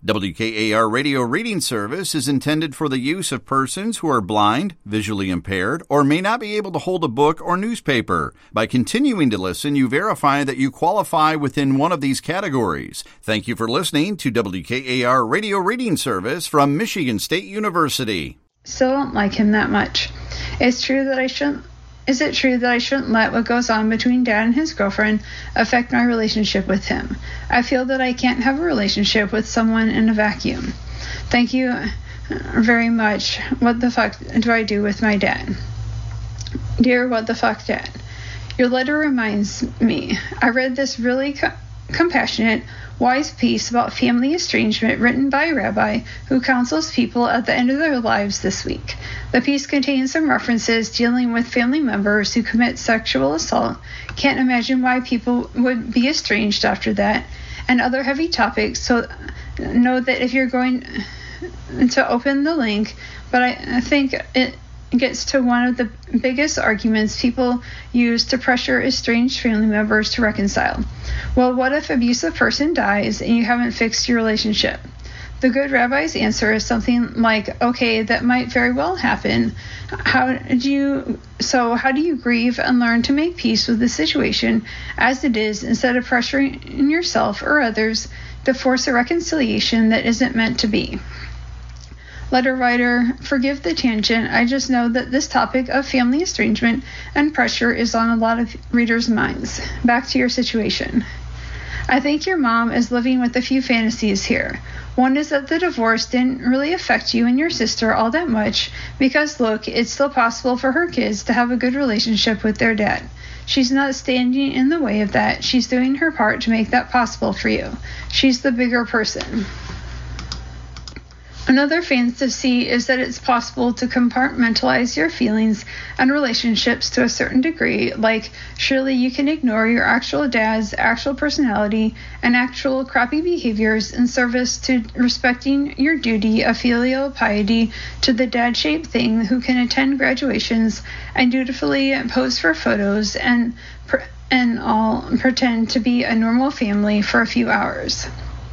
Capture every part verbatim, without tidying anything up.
W K A R Radio Reading Service is intended for the use of persons who are blind, visually impaired, or may not be able to hold a book or newspaper. By continuing to listen, you verify that you qualify within one of these categories. Thank you for listening to W K A R Radio Reading Service from Michigan State University. Still don't like him that much. It's true that I shouldn't Is it true that I shouldn't let what goes on between Dad and his girlfriend affect my relationship with him? I feel that I can't have a relationship with someone in a vacuum. Thank you very much. What the fuck do I do with my dad? Dear What the Fuck Dad, your letter reminds me. I read this really co- compassionate, wise piece about family estrangement written by a rabbi who counsels people at the end of their lives this week. The piece contains some references dealing with family members who commit sexual assault. Can't imagine why people would be estranged after that, and other heavy topics, so know that if you're going to open the link, but I, I think it gets to one of the biggest arguments people use to pressure estranged family members to reconcile. Well, what if an abusive person dies and you haven't fixed your relationship? The good rabbi's answer is something like, okay, that might very well happen. How do you, so how do you grieve and learn to make peace with the situation as it is instead of pressuring yourself or others to force a reconciliation that isn't meant to be? Letter writer, forgive the tangent. I just know that this topic of family estrangement and pressure is on a lot of readers' minds. Back to your situation. I think your mom is living with a few fantasies here. One is that the divorce didn't really affect you and your sister all that much because, look, it's still possible for her kids to have a good relationship with their dad. She's not standing in the way of that. She's doing her part to make that possible for you. She's the bigger person. Another fantasy is that it's possible to compartmentalize your feelings and relationships to a certain degree, like surely you can ignore your actual dad's actual personality and actual crappy behaviors in service to respecting your duty of filial piety to the dad-shaped thing who can attend graduations and dutifully pose for photos and, and all pretend to be a normal family for a few hours.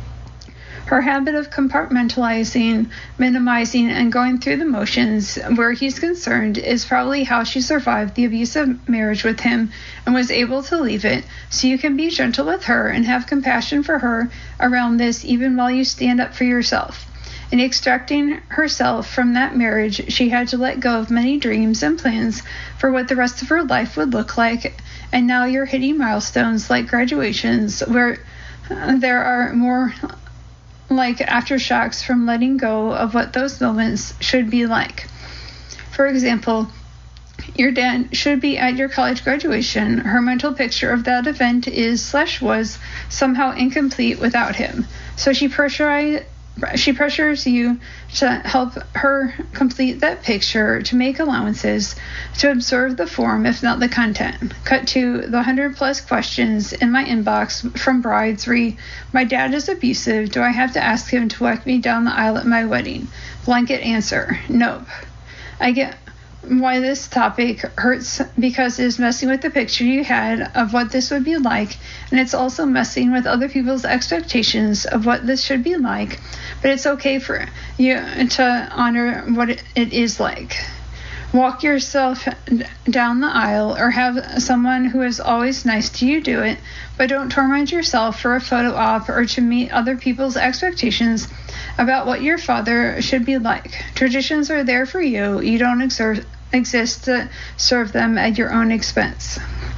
Her habit of compartmentalizing, minimizing, and going through the motions where he's concerned is probably how she survived the abusive marriage with him and was able to leave it, so you can be gentle with her and have compassion for her around this even while you stand up for yourself. In extracting herself from that marriage, she had to let go of many dreams and plans for what the rest of her life would look like, and now you're hitting milestones like graduations where there are more like aftershocks from letting go of what those moments should be like. For example, your dad should be at your college graduation. Her mental picture of that event is slash was somehow incomplete without him. So she pressurized She pressures you to help her complete that picture, to make allowances, to observe the form, if not the content. Cut to the hundred plus questions in my inbox from brides re, my dad is abusive. Do I have to ask him to walk me down the aisle at my wedding? Blanket answer, nope. I get why this topic hurts because it is messing with the picture you had of what this would be like, and it's also messing with other people's expectations of what this should be like, but it's okay for you to honor what it is like. Walk yourself down the aisle or have someone who is always nice to you do it, but don't torment yourself for a photo op or to meet other people's expectations about what your father should be like. Traditions are there for you. You don't exer- exist to serve them at your own expense.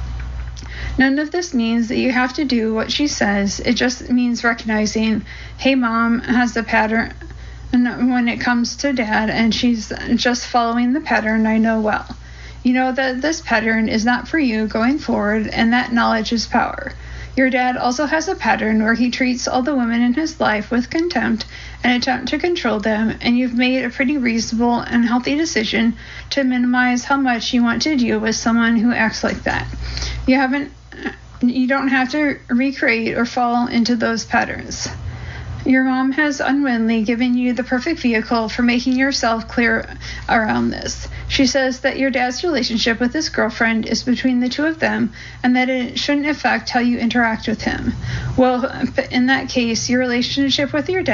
None of this means that you have to do what she says. It just means recognizing, hey, mom has a pattern when it comes to dad, and she's just following the pattern I know well. You know that this pattern is not for you going forward, and that knowledge is power. Your dad also has a pattern where he treats all the women in his life with contempt and attempt to control them, and you've made a pretty reasonable and healthy decision to minimize how much you want to deal with someone who acts like that. You haven't, you don't have to recreate or fall into those patterns. Your mom has unwittingly given you the perfect vehicle for making yourself clear around this. She says that your dad's relationship with his girlfriend is between the two of them and that it shouldn't affect how you interact with him. Well, in that case, your relationship with your dad